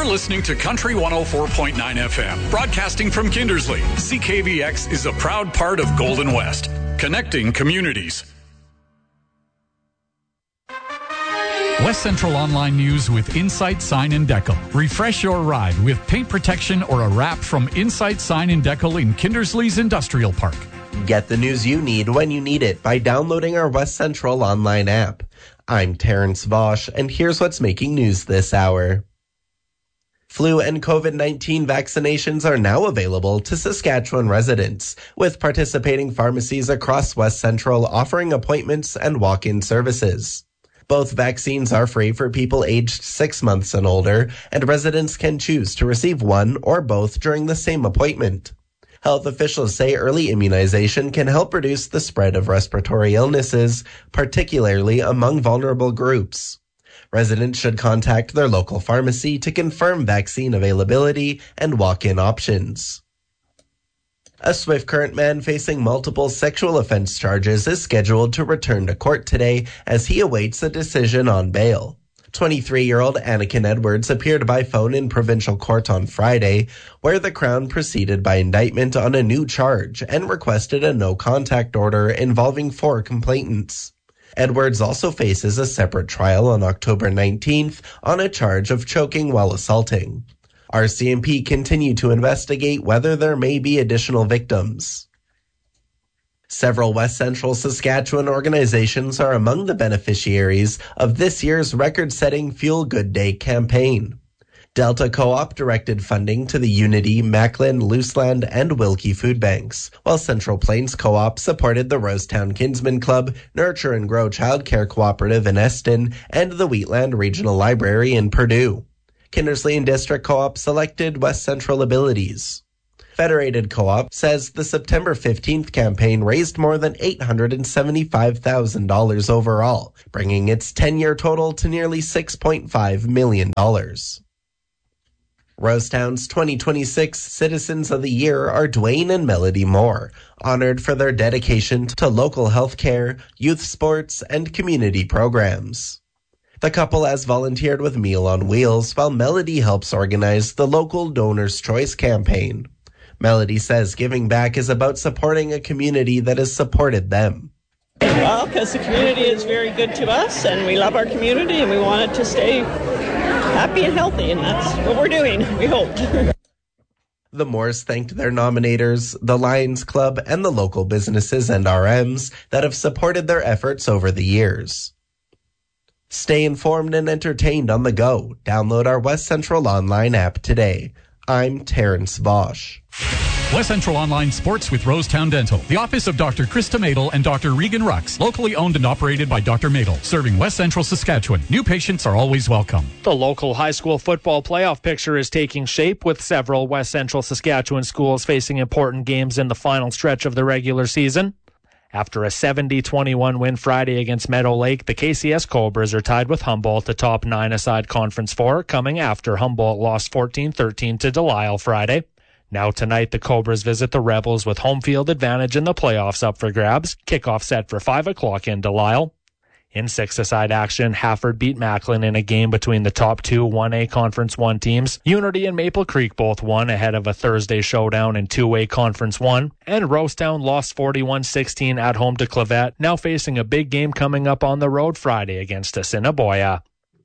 listening to Country 104.9 FM, broadcasting from Kindersley. CKVX is a proud part of Golden West, connecting communities. West Central Online News with Insight Sign and Decal. Refresh your ride with paint protection or a wrap from Insight Sign and Decal in Kindersley's Industrial Park. Get the news you need when you need it by downloading our West Central Online app. I'm Terrence Vosch, and here's what's making news this hour. Flu and COVID-19 vaccinations are now available to Saskatchewan residents, with participating pharmacies across West Central offering appointments and walk-in services. Both vaccines are free for people aged 6 months and older, and residents can choose to receive one or both during the same appointment. Health officials say early immunization can help reduce the spread of respiratory illnesses, particularly among vulnerable groups. Residents should contact their local pharmacy to confirm vaccine availability and walk-in options. A Swift Current man facing multiple sexual offense charges is scheduled to return to court today as he awaits a decision on bail. 23-year-old Anakin Edwards appeared by phone in provincial court on Friday, where the Crown proceeded by indictment on a new charge and requested a no-contact order involving 4 complainants. Edwards also faces a separate trial on October 19th on a charge of choking while assaulting. RCMP continue to investigate whether there may be additional victims. Several West Central Saskatchewan organizations are among the beneficiaries of this year's record-setting Fuel Good Day campaign. Delta Co-op directed funding to the Unity, Macklin, Luseland, and Wilkie food banks, while Central Plains Co-op supported the Rosetown Kinsman Club, Nurture and Grow Child Care Cooperative in Eston, and the Wheatland Regional Library in Purdue. Kindersley and District Co-op selected West Central Abilities. Federated Co-op says the September 15th campaign raised more than $875,000 overall, bringing its 10-year total to nearly $6.5 million. Rosetown's 2026 Citizens of the Year are Dwayne and Melody Moore, honored for their dedication to local health care, youth sports, and community programs. The couple has volunteered with Meal on Wheels, while Melody helps organize the local Donor's Choice campaign. Melody says giving back is about supporting a community that has supported them. Well, because the community is very good to us, and we love our community, and we want it to stay happy and healthy, and that's what we're doing, we hope. The Moores thanked their nominators, the Lions Club, and the local businesses and RMs that have supported their efforts over the years. Stay informed and entertained on the go. Download our West Central Online app today. I'm Terrence Vosch. West Central Online Sports with Rosetown Dental. The office of Dr. Krista Madel and Dr. Regan Rux. Locally owned and operated by Dr. Madel. Serving West Central Saskatchewan. New patients are always welcome. The local high school football playoff picture is taking shape with several West Central Saskatchewan schools facing important games in the final stretch of the regular season. After a 70-21 win Friday against Meadow Lake, the KCS Cobras are tied with Humboldt atop 9-a-side Conference 4, coming after Humboldt lost 14-13 to Delisle Friday. Now tonight, the Cobras visit the Rebels with home field advantage in the playoffs up for grabs. Kickoff set for 5 o'clock in Delisle. In 6-a-side action, Hafford beat Macklin in a game between the top 2 1A Conference 1 teams. Unity and Maple Creek both won ahead of a Thursday showdown in 2A Conference 1. And Rosetown lost 41-16 at home to Clavet, now facing a big game coming up on the road Friday against Assiniboia.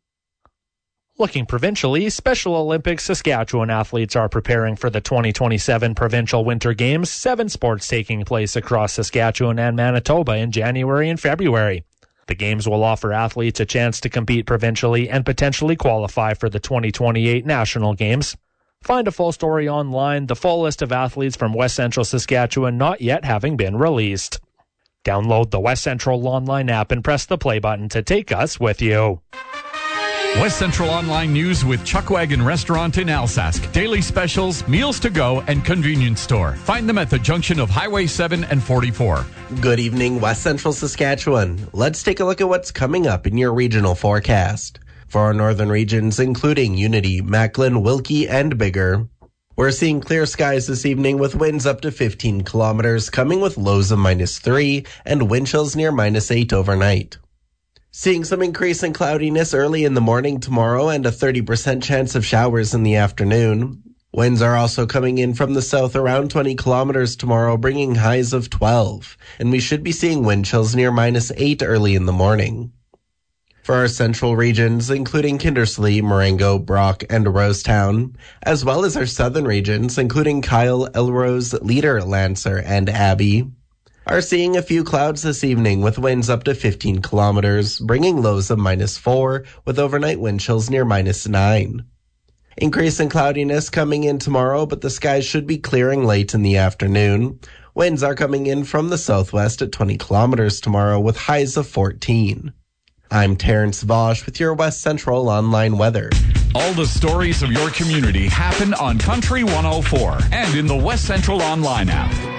Looking provincially, Special Olympics Saskatchewan athletes are preparing for the 2027 Provincial Winter Games, 7 sports taking place across Saskatchewan and Manitoba in January and February. The games will offer athletes a chance to compete provincially and potentially qualify for the 2028 National Games. Find a full story online, the full list of athletes from West Central Saskatchewan not yet having been released. Download the West Central Online app and press the play button to take us with you. West Central Online News with Chuckwagon Restaurant in Alsask. Daily specials, meals to go, and convenience store. Find them at the junction of Highway 7 and 44. Good evening, West Central Saskatchewan. Let's take a look at what's coming up in your regional forecast. For our northern regions, including Unity, Macklin, Wilkie, and Biggar, we're seeing clear skies this evening with winds up to 15 kilometers, coming with lows of -3 and wind chills near -8 overnight. Seeing some increase in cloudiness early in the morning tomorrow and a 30% chance of showers in the afternoon. Winds are also coming in from the south around 20 kilometers tomorrow, bringing highs of 12. And we should be seeing wind chills near -8 early in the morning. For our central regions, including Kindersley, Marengo, Brock, and Rosetown, as well as our southern regions, including Kyle, Elrose, Leader, Lancer, and Abbey, are seeing a few clouds this evening with winds up to 15 kilometers, bringing lows of -4 with overnight wind chills near -9. Increase in cloudiness coming in tomorrow, but the skies should be clearing late in the afternoon. Winds are coming in from the southwest at 20 kilometers tomorrow with highs of 14. I'm Terrence Vosch with your West Central Online weather. All the stories of your community happen on Country 104 and in the West Central Online app.